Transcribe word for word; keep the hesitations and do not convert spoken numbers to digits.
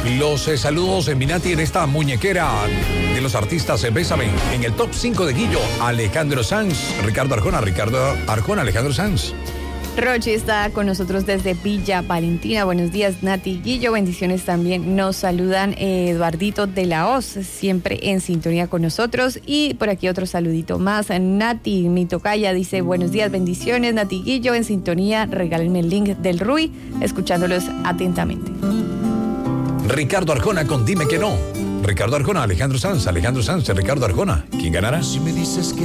Los eh, saludos en Minati en esta muñequera de los artistas eh, Bésame. En el top cinco de Guillo, Alejandro Sanz, Ricardo Arjona, Ricardo Arjona, Alejandro Sanz. Rochi está con nosotros desde Villa Valentina. Buenos días, Nati, Guillo. Bendiciones también. Nos saludan eh, Eduardito de la Hoz, siempre en sintonía con nosotros. Y por aquí otro saludito más. Nati, mi tocaya, dice buenos días, bendiciones. Nati, Guillo, en sintonía. Regálenme el link del Rui, escuchándolos atentamente. Ricardo Arjona con Dime que no. Ricardo Arjona, Alejandro Sanz, Alejandro Sanz, Ricardo Arjona. ¿Quién ganará? Si me dices que